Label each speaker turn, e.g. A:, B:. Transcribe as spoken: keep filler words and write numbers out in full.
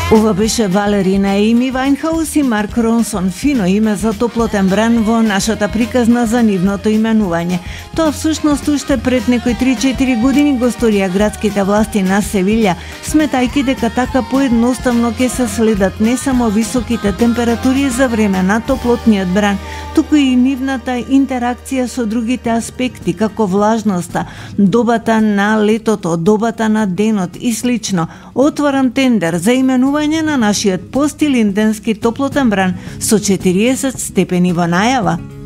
A: Ова беше Валерина Ейми Вајнхаус и Марк Ронсон, фино име за топлотен бран во нашата приказна за нивното именување. Тоа всушност уште пред некои три-четири години го сторија градските власти на Севилја, сметајќи дека така поедноставно ќе се следат не само високите температури за време на топлотниот бран, туку и нивната интеракција со другите аспекти, како влажноста, добата на летото, добата на денот и слично. Отворам тендер за именување на нашиот постилинденски топлотен бран со четириесет степени во најава.